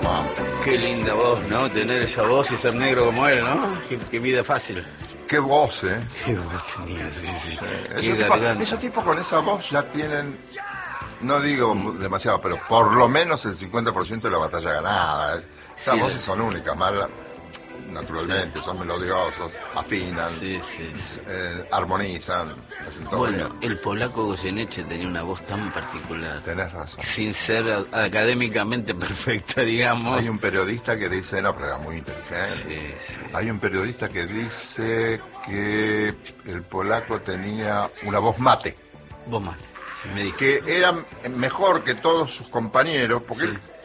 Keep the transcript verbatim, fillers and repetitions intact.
mamá. Qué linda voz, ¿no? Tener esa voz y ser negro como él, ¿no? Qué, qué vida fácil. Qué voz, ¿eh? Qué voz tenía, sí, sí. Sí. Qué Esos, tipos, garganta. esos tipos con esa voz ya tienen, no digo demasiado, pero por lo menos el cincuenta por ciento de la batalla ganada. Esas Sí, voces la- son únicas, más la- naturalmente, son melodiosos, afinan, Sí, sí. eh, armonizan, hacen todo Bueno, bien. el polaco Goyeneche tenía una voz tan particular. Tenés razón. Sin ser a- académicamente perfecta, digamos. Hay un periodista que dice, no, pero era muy inteligente. Sí, sí. Hay un periodista que dice que el polaco tenía una voz mate, Vos más, me dijo. que era mejor que todos sus compañeros, porque Sí. él